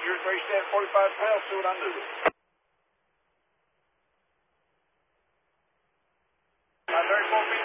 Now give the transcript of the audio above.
Yours race at 45 pounds, see what I do. I'm very 4 feet